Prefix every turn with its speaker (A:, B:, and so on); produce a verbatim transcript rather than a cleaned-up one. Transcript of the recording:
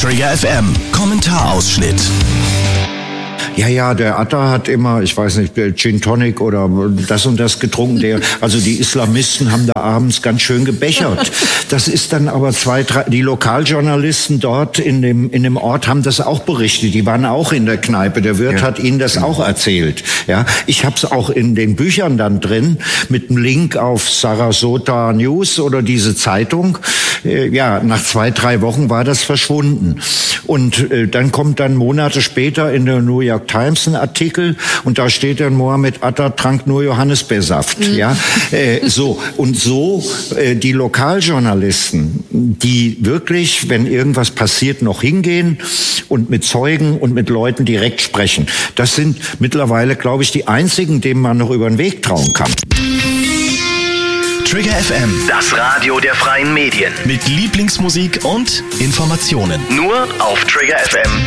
A: Trigger F M, Kommentarausschnitt.
B: Ja, ja, der Atta hat immer, ich weiß nicht, Gin Tonic oder das und das getrunken. Der, also die Islamisten haben da abends ganz schön gebechert. Das ist dann aber zwei, drei, die Lokaljournalisten dort in dem, in dem Ort haben das auch berichtet. Die waren auch in der Kneipe. Der Wirt ja. hat ihnen das auch erzählt. Ja, ich habe es auch in den Büchern dann drin mit einem Link auf Sarasota News oder diese Zeitung. Äh, ja, nach zwei, drei Wochen war das verschwunden. Und äh, dann kommt dann Monate später in der New York Times ein Artikel und da steht dann, Mohammed Atta trank nur Johannisbeersaft. Mhm. Ja, äh, so und so äh, die Lokaljournalisten, die wirklich, wenn irgendwas passiert, noch hingehen und mit Zeugen und mit Leuten direkt sprechen. Das sind mittlerweile, glaube ich, die einzigen, denen man noch über den Weg trauen kann.
A: Trigger F M,
C: das Radio der freien Medien.
A: Mit Lieblingsmusik und Informationen.
C: Nur auf Trigger F M.